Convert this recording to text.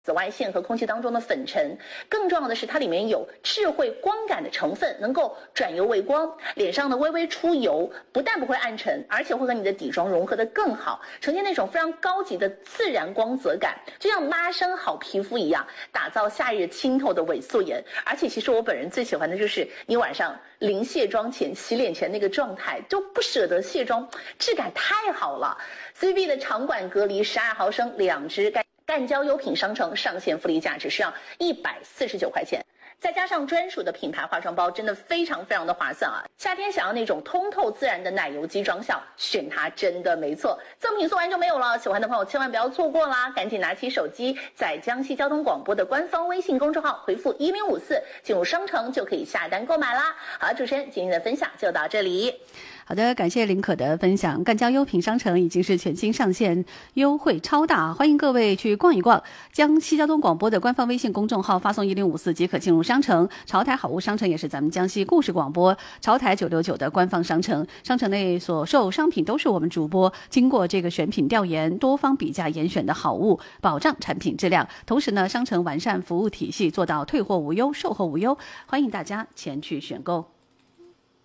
紫外线和空气当中的粉尘，更重要的是它里面有智慧光感的成分，能够转油为光，脸上的微微出油不但不会暗沉，而且会和你的底妆融合得更好，呈现那种非常高级的自然光泽感，就像拉伸好皮肤一样，打造夏日清透的伪素颜。而且其实我本人最喜欢的就是你晚上临卸妆前洗脸前那个状态，就不舍得卸妆，质感太好了。CB 的长管隔离12毫升2支干胶优品商城上线福利价只需要149块钱，再加上专属的品牌化妆包，真的非常的划算啊！夏天想要那种通透自然的奶油肌妆效，选它真的没错。赠品送完就没有了，喜欢的朋友千万不要错过啦！赶紧拿起手机，在江西交通广播的官方微信公众号回复1054，进入商城就可以下单购买啦。好，主持人今天的分享就到这里。 好的，感谢林可的分享。赣江优品商城已经是全新上线，优惠超大，欢迎各位去逛一逛。江西交通广播的官方微信公众号发送1054即可进入商城。潮台好物商城也是咱们江西故事广播潮台969的官方商城，商城内所售商品都是我们主播经过这个选品调研、多方比价严选的好物，保障产品质量。同时呢，商城完善服务体系，做到退货无忧、售后无忧，欢迎大家前去选购。